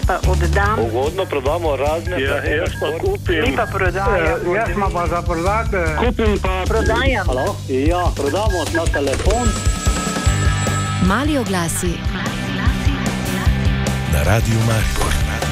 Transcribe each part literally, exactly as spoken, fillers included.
pa oddam. Ugodno prodamo razne. Ja, jaz pa kupim. Vi pa prodajam. Ja, jaz ima pa za prodati. Kupim pa Prodajam. Halo? Ja, prodamo na telefon. Mali oglasi na Radiu Maribor.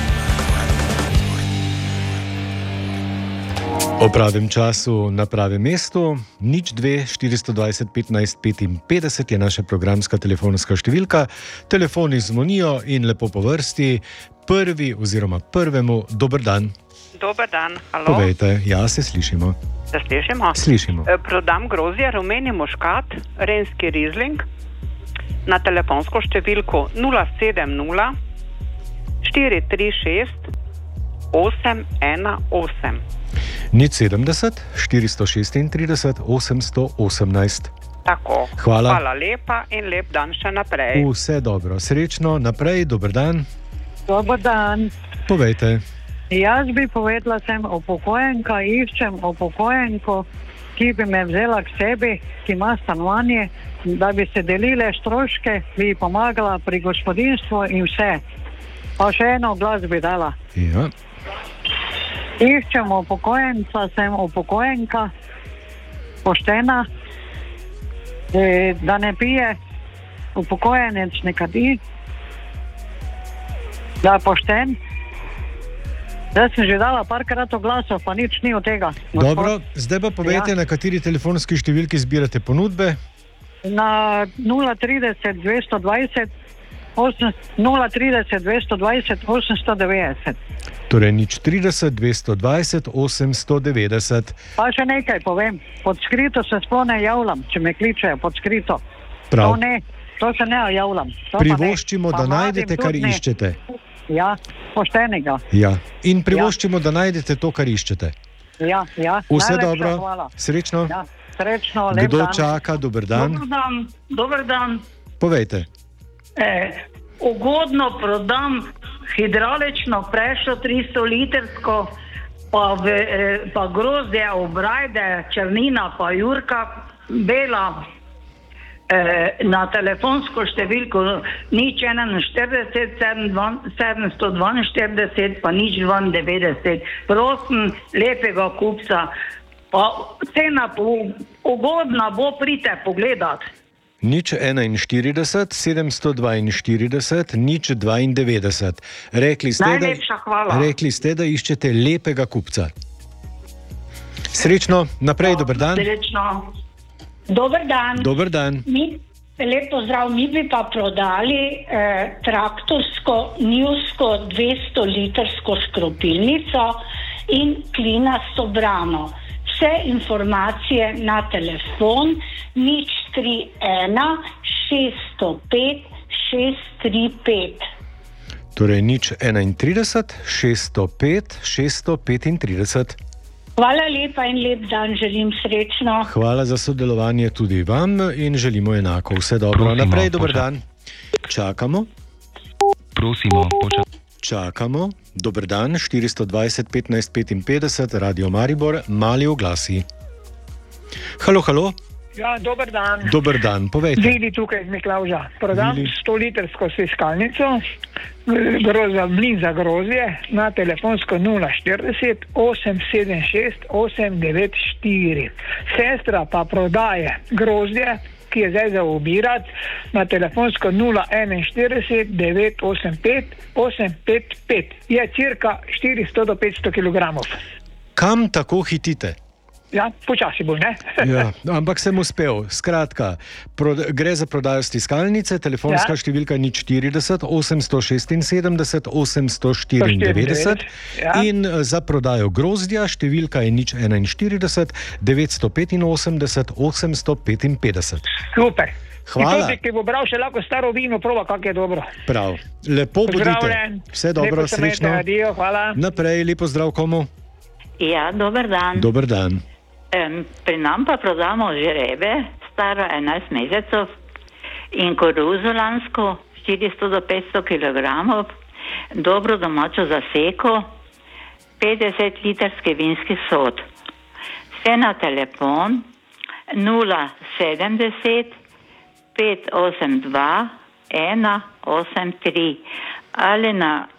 O pravem času na pravem mestu. Nič dve štiristo dvajset petnajst petinpetdeset je naša programska telefonska številka. Telefoni zvonijo in lepo po vrsti. Prvi oziroma prvemu dober dan. Dober dan, halo. Povejte, ja, se slišimo. Se slišimo? Slišimo. E, prodam grozdje, rumeni muškat, renski rizling na telefonsko številko nula sedem nula štiri tri šest osem ena osem. Nič sedemdeset štiristo šestintrideset osemsto osemnajst. Tako. Hvala. Hvala lepa in lep dan še naprej. Vse dobro, srečno, naprej, dober dan. Dober dan. Povejte. Jaz bi povedala, sem upokojenka, iščem upokojenko, ki bi me vzela k sebi, ki ima stanovanje, da bi se delile stroške, bi pomagala pri gospodinstvu in vse. Pa še eno glas bi dala. Ja. Iščem upokojenca, sem upokojenka, poštena, e, da ne pije, upokojenec ne kadi, da je pošten. Zdaj sem že dala parkrat oglasov, pa nič ni od tega. Dobro, zdaj pa povejte, ja. Na kateri telefonski številki zbirate ponudbe? Na nula trideset dvesto dvajset nula trideset dvesto dvajset osemsto devetdeset. Torej nič trideset dvesto dvajset osemsto devetdeset. Pa še nekaj povem, pod skrito se sploh ne javljam, če me kličejo pod skrito. Prav. To ne, to se ne javljam. To privoščimo, pa ne. da Pa najdete, kar ne. iščete. Ja, poštenega. Ja. In privoščimo, ja. Da najdete to, kar iščete. Ja, ja. Vse Najlepša dobro, hvala. Srečno. Ja, srečno, lep Kdo dan. čaka, dober dan. Dober dan, dober dan. Povejte. Eh, ugodno prodam hidraulično prešlo tristo litrsko, pa, v, eh, pa grozdje, obrajde, črnina, pa jurka, bela, eh, na telefonsko številko nič enainštirideset sedemsto dvainštirideset, pa nič dvaindevetdeset. Prosim, lepega kupca, pa cena po, ugodna bo, pridite pogledat. Nič enainštirideset sedemsto dvainštirideset nič dvaindevetdeset. Rekli ste, Najlepša hvala. da, rekli ste, da iščete lepega kupca. Srečno, naprej, Ja, dober dan. Srečno. Dober dan. Dober dan. Mi, lep pozdrav, mi bi pa prodali eh, traktorsko, njivsko dvesto litrsko škropilnico in klinasto brano. Vse informacije na telefon nič tri ena šeststo pet šest tri pet. Torej nič enaintrideset šeststo pet šeststo petintrideset. Hvala lepa in lep dan, želim srečno. Hvala za sodelovanje tudi vam in želimo enako. Vse dobro. Prosimo, Naprej, dober poča- dan. Čakamo. Prosimo, poča- Čakamo. Dober dan, štiristo dvajset petnajst petinpetdeset, Radio Maribor, mali oglasi. Halo, halo. Ja, dober dan. Dober dan, povejte. Vili tukaj iz Miklavža. Prodam Vili. sto litrsko stiskalnico, groza, mlin za grozdje, na telefonsko nula štirideset osem sedem šest osem devet štiri. Sestra pa prodaje grozdje, ki je zdaj za obirati, na telefonsko nula enainštirideset devet osem pet osem pet pet. Je cirka štiristo do petsto kilogramov. Kam tako hitite? Ja, počasi bo, ne? Ja, ampak sem uspel. Skratka, prod, gre za prodajo stiskalnice, telefonska Ja. številka nič štirideset osemsto šestinsedemdeset osemsto štiriindevetdeset Ja. in za prodajo grozdja številka je nič enainštirideset devetsto petinosemdeset osemsto petinpetdeset. Super. Hvala. In tudi, ki bo bral še lahko staro vino, proba, kak je dobro. Prav. Lepo bodite. Pozdravljen. Vse dobro, Lepo se imejte, srečno. adijo, hvala. Naprej, lepo zdrav komu. Ja, dober dan. Dober dan. Um, pri nam pa prodamo žrebe, staro enajst mesecev in koruzo lansko, štiristo do petsto kilogramov, dobro domačo zaseko, petdeset litrski vinski sod. Vse na telefon nula sedemdeset pet osem dva ena osem tri ali na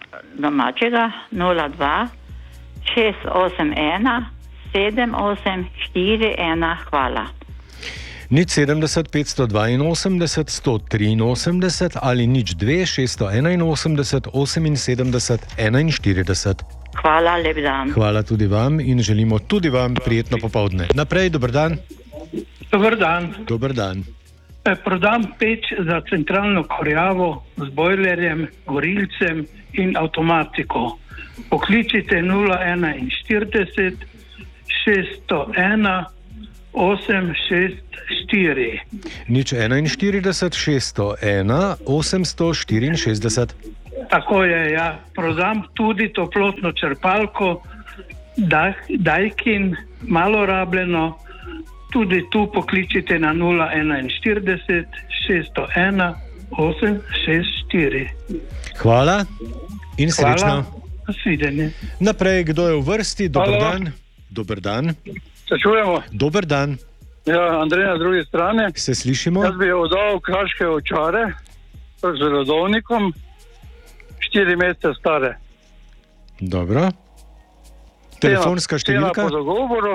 domačega nula dva šest osem ena sedem osem štiri ena. Hvala. Nič sedemdeset, petsto dvainosemdeset, sto triinosemdeset ali nič dve, šeststo enainosemdeset, oseminsedemdeset, enainštirideset. Hvala, lep dan. Hvala tudi vam in želimo tudi vam prijetno popoldne. Naprej, dober dan. Dober dan. Dober dan. E, prodam peč za centralno kurjavo z bojlerjem, gorilcem in avtomatiko. Pokličite nula štiriinštirideset, šeststo ena, osem šest štiri. Nič enainštirideset, šeststo ena, osemsto štiriinšestdeset. Tako je, ja. Prodam tudi toplotno črpalko Daikin, malo rabljeno. Tudi tu pokličite na nula enainštirideset, šeststo ena, osem šest štiri. Hvala in srečno. Nasvidenje. Naprej, kdo je v vrsti? Dober Halo. dan. Dober dan. Se čujemo? Dober dan. Ja, Andrej na drugi strani. Se slišimo? Jaz bi oddal kraške očare z rodovnikom, štiri mesece stare. Dobro. Telefonska Cena številka? po dogovoru.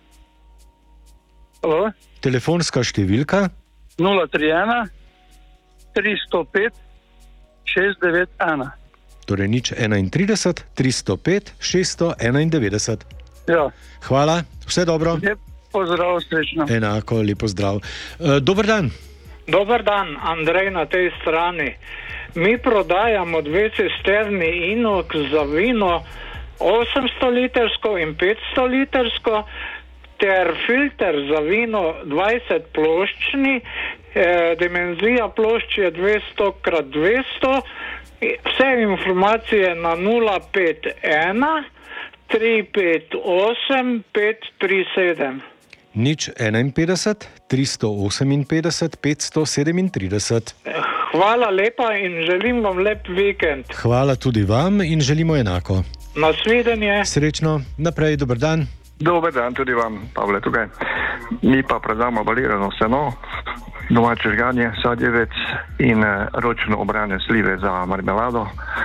Halo? Telefonska številka? nula tri ena, tristo pet, šest devet ena. Torej nič enaintrideset, tristo pet, šeststo enaindevetdeset. Ja. Hvala, vse dobro. Lep pozdrav, srečno. Enako, lepo zdrav. E, dober dan. Dober dan, Andrej na tej strani. Mi prodajamo dve cisterni Inox za vino, osemsto litrsko in petsto litrsko, ter filter za vino dvajset ploščni, eh, dimenzija plošč je dvesto krat dvesto. Vse informacije na nula pet ena, tri pet osem, pet tri sedem. Nič enainpetdeset, tristo oseminpetdeset, petsto sedemintrideset. Hvala lepa in želim vam lep vikend. Hvala tudi vam in želimo enako. Nasvidenje. Srečno, naprej, dober dan. Dober dan tudi vam, Pavle, tukaj. Mi pa predamo balirano seno, domače žganje, sadjevec in eh, ročno obrane slive za marmelado.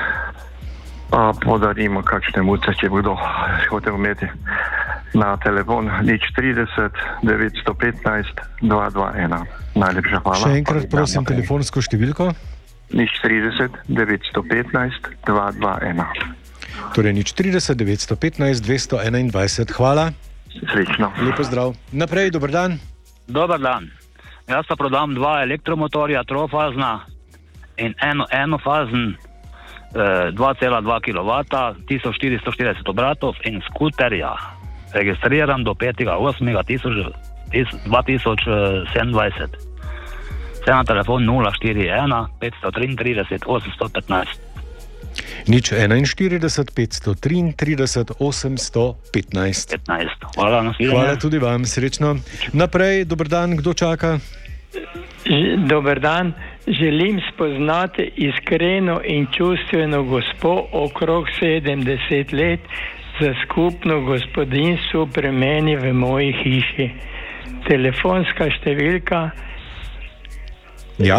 Pa podarimo kakšne muce, če bo kdo hotel imeti. Na telefon nič trideset, devetsto petnajst, dva dva ena. Najlepša hvala. Še enkrat prosim telefonsko številko. nič trideset, devetsto petnajst, dva dva ena. Torej nič trideset, devetsto petnajst, dvesto enaindvajset. Hvala. Srečno. Lepo zdrav. Naprej, dober dan. Dober dan. Jaz pa prodam dva elektromotorja, trofazna in eno enofazen, eh, dva cela dva kilovata, tisoč štiristo štirideset obratov in skuterja. Registriran do petega osmega dva tisoč sedemindvajset. Vse na telefon nula štiri ena, petsto triintrideset, osemsto petnajst. Nič enainštirideset, petsto triintrideset, osemsto petnajst. petnajst. Hvala, nasvidenje. Hvala tudi vam, srečno. Naprej, dober dan, kdo čaka? Dober dan, želim spoznati iskreno in čustveno gospo okrog sedemdeset let za skupno gospodinjstvo pri meni v moji hiši. Telefonska številka Ja.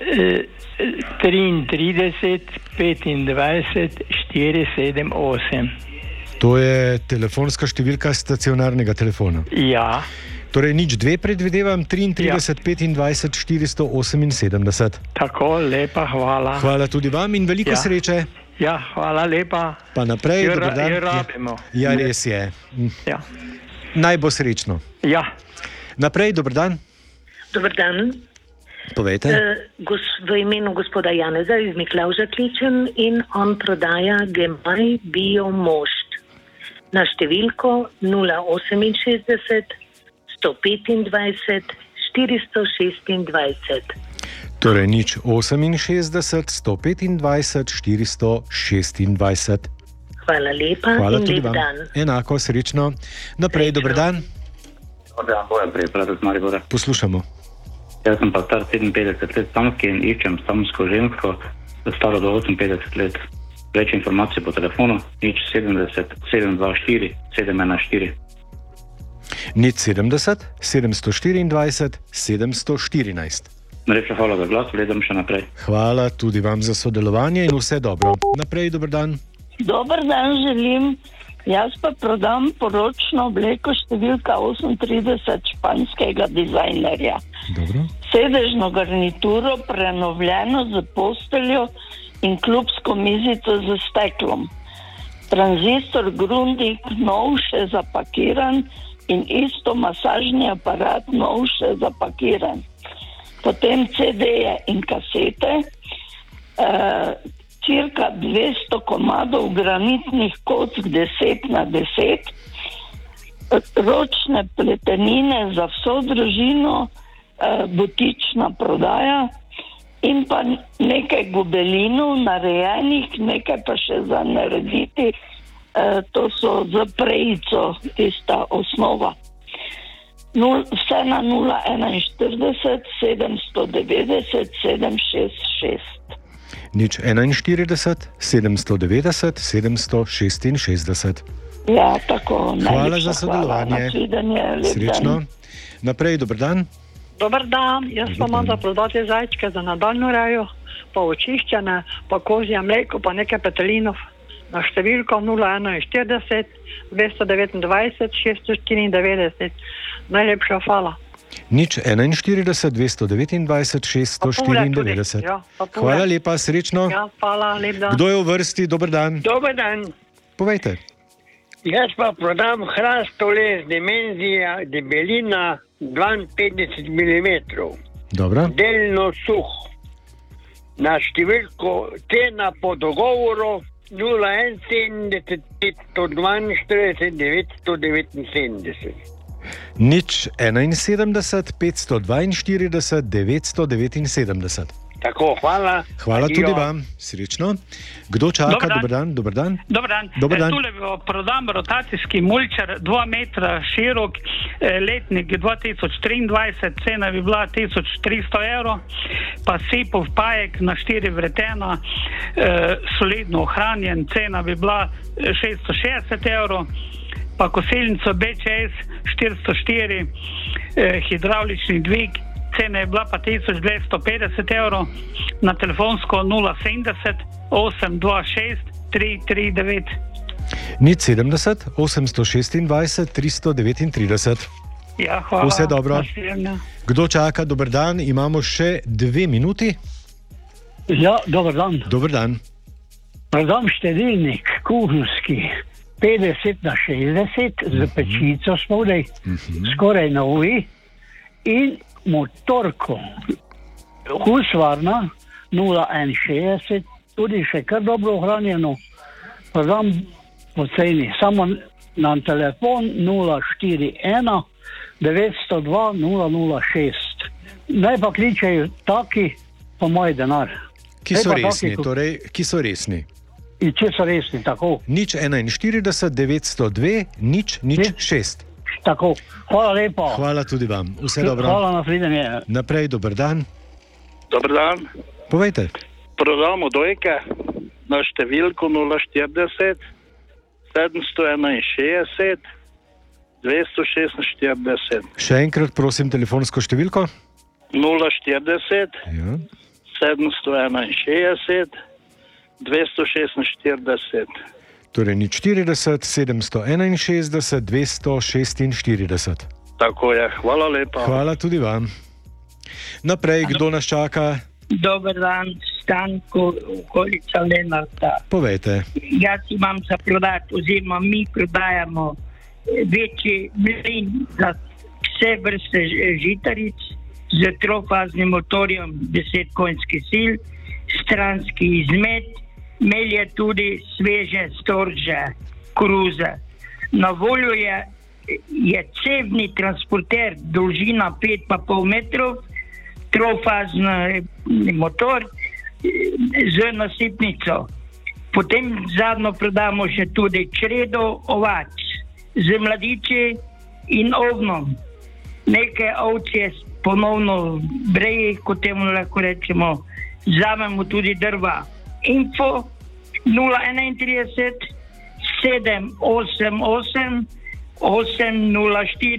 triintrideset, petindvajset, štiri sedem osem. To je telefonska številka stacionarnega telefona. Ja. Torej nič dve predvidevam, triintrideset, petindvajset, štiristo oseminsedemdeset. Tako, lepa, hvala. Hvala tudi vam in veliko Ja. sreče. Ja, hvala lepa. Pa naprej, Jo ra- dober dan. jo rabimo. Ja, res je. Ja. Naj bo srečno. Ja. Naprej, dober dan. Dober dan. Povejte. Eh, gos, v imenu gospoda Janeza iz Miklavža kličem in on prodaja Gemaj Bio Mošt na številko nula oseminšestdeset, sto petindvajset, štiristo šestindvajset. Torej nič oseminšestdeset, sto petindvajset, štiristo šestindvajset. Hvala lepa Hvala in tudi lep vam. dan. Enako, srečno. Naprej, dober dan. Dobar dan, Bojan Prijeprat iz Maribora. Poslušamo. Jaz sem pa star sedeminpetdeset let samski in iščem samsko žensko, staro do oseminpetdeset let. Več informacij po telefonu, nič sedemdeset, sedem dva štiri, sedem ena štiri. Nič sedemdeset, sedemsto štiriindvajset, sedemsto štirinajst. Najlepša hvala za glas, gledam še naprej. Hvala tudi vam za sodelovanje in vse dobro. Naprej, dober dan. Dober dan želim. Jaz pa prodam poročno obleko številka osemintrideset španskega dizajnerja. Dobro. Sedežno garnituro, prenovljeno z posteljo in klubsko mizico z steklom. Tranzistor Grundig, nov še zapakiran in isto masažni aparat, nov še zapakiran. Potem ce de-je in kasete, uh, cirka dvesto komadov granitnih kock deset na deset, ročne pletenine za vso družino, uh, butična prodaja in pa nekaj gobelinov narejenih, nekaj pa še za narediti, uh, to so za prejico, tista osnova. Nul, vse na nula enainštirideset sedemsto devetdeset sedem šest šest. Nič enainštirideset sedemsto devetdeset sedemsto šestinšestdeset. Ja, tako. Hvala za sodelovanje. Srečno. Naprej, dober dan. Dobar dan, jaz pa imam za prodati zajčke za nadaljno rejo, pa očiščene, pa kozje mleko, pa nekaj petelinov na številko nula enainštirideset dvesto devetindvajset šeststo štiriindevetdeset. Najlepša hvala. Nič enainštirideset dvesto devetindvajset šeststo štiriindevetdeset. Ja, hvala lepa, srečno. Ja, hvala, lep dan. Kdo je v vrsti? Dober dan. Dober dan. Povejte. Jaz pa prodam hrastolez, dimenzija, debelina dvainpetdeset milimetrov. Dobro. Delno suh. Na številko cena po dogovoru nula enainsedemdeset petsto dvainštirideset devetsto devetinsedemdeset. Nič enainsedemdeset petsto dvainštirideset devetsto devetinsedemdeset. Tako, hvala. Hvala Adijo. tudi vam. Srečno. Kdo čaka? Dober dan. Dober dan. Dobar dan. Dobar dan. Tule prodam rotacijski mulčar, dva metra širok, letnik dva tisoč triindvajset, cena bi bila tisoč tristo evrov, pa sipov pajek na štiri vretena, eh, solidno ohranjen, cena bi bila šeststo šestdeset evrov, pa kosilnico be če es štiristo štiri, eh, hidravlični dvig, cena je bila pa tisoč dvesto petdeset evrov, na telefonsko nula sedemdeset osem dva šest tri tri devet. Nič sedemdeset osemsto šestindvajset tristo devetintrideset. Ja, hvala. Vse dobro. Naslednja. Kdo čaka? Dober dan. Imamo še dve minuti. Ja, dober dan. Dober dan. Prodam štedilnik, kuhinjski, petdeset na šestdeset, z pečico spodaj, skoraj novi, in motorko, Husqvarna, nula enainšestdeset, tudi še kar dobro ohranjeno, prodam po ceni, samo na telefon nula štiri ena devetsto dva nula nula šest. Naj pa kličejo taki po moj denar. Ki so Naj pa resni, taki, torej, ki so resni. In če so resni, tako. Nič enainštirideset devetsto dva nič nič šest. Tako, hvala lepa. Hvala tudi vam. Vse dobro. Hvala, nasvidenje. Naprej, dober dan. Dobar dan. Povejte. Prodamo dojke na številko nula štirideset sedemsto enainšestdeset dvesto šestinštirideset. Še enkrat prosim telefonsko številko. nula štirideset Ja. sedemsto enainšestdeset dvesto šestinštirideset. Torej nič štirideset sedemsto enainšestdeset dvesto šestinštirideset. Tako je, hvala lepa. Hvala tudi vam. Naprej, kdo nas čaka? Dober dan, Stanko, okolica Lenarta. Povejte. Jaz imam za prodati, oziroma mi prodajamo večji mlin za vse vrste žitaric z trofaznim motorjem deset konjskih sil, stranski izmet, melje tudi sveže storže, kruze. Na voljo je, je cevni transporter, dolžina pet pa pol metrov, trofazni motor z nasipnico. Potem zadnjo prodamo še tudi čredo ovac z mladiči in ovnom. Neke ovce ponovno breji, kot temu lahko rečemo, vzamemo tudi drva. Info nula enaintrideset sedem osem osem osem nula štiri.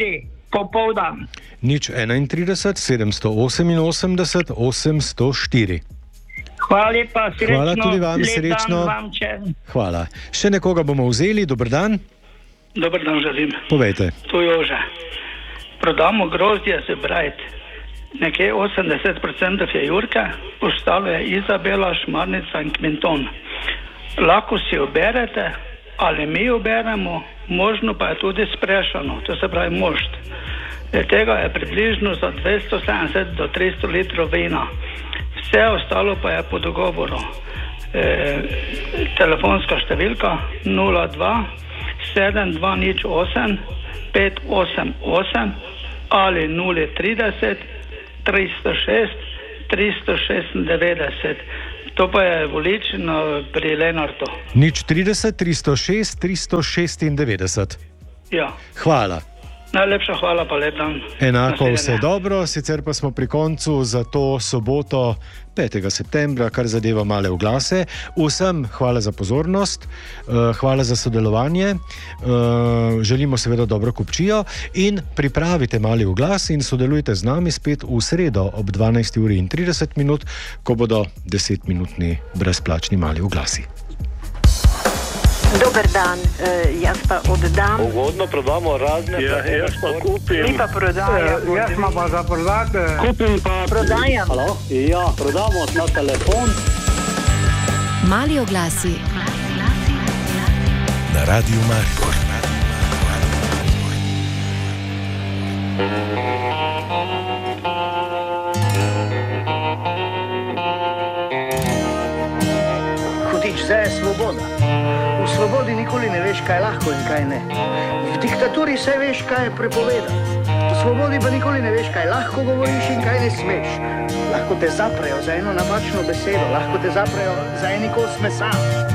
Popoldan. Nič enaintrideset, sedemsto oseminosemdeset, osemsto štiri. Hvala lepa, srečno. Hvala tudi vam, lep srečno. Dan vam če. Hvala. Še nekoga bomo vzeli, dober dan. Dobar dan želim. Povejte. To je Jože. Prodamo grozdje z Brajt. Nekje osemdeset procentov je Jurka, ostalo je Izabela, Šmarnica in Kmenton. Lahko si oberete, ali mi oberemo, možno pa je tudi sprešano, to se pravi mošt. Tega je približno za dvesto sedemdeset do tristo litrov vina. Vse ostalo pa je po dogovoru. E, telefonska številka nula dva sedem dva nič osem pet osem osem ali nula trideset tristo šest tristo šestindevetdeset. To pa je Volično pri Lenartu. Nič trideset, tristo šest, tristo šestindevetdeset. Ja. Hvala. Najlepša hvala, pa lep dan. Enako vse Naslednje. dobro, sicer pa smo pri koncu za to soboto petega septembra, kar zadeva male oglase. Vsem hvala za pozornost, eh, hvala za sodelovanje, eh, želimo seveda dobro kupčijo in pripravite mali oglas in sodelujte z nami spet v sredo ob dvanajsti uri in trideset minut, ko bodo desetminutni brezplačni mali oglasi. Dober dan, e, jaz pa oddam. Ugodno prodamo razne, ja, jaz pa kupim. Mi pa prodajamo. Jaz imam pa za prodati. Kupim pa. Prodajamo. Halo? Ja, prodamo na telefon. Mali oglasi na Radiu Maribor. Hudič, zdaj je svoboda. V svobodi nikoli ne veš, kaj je lahko in kaj ne. V diktaturi se veš, kaj je prepovedano. V svobodi pa nikoli ne veš, kaj lahko govoriš in kaj ne smeš. Lahko te zaprejo za eno napačno besedo, lahko te zaprejo za eni kos mesa.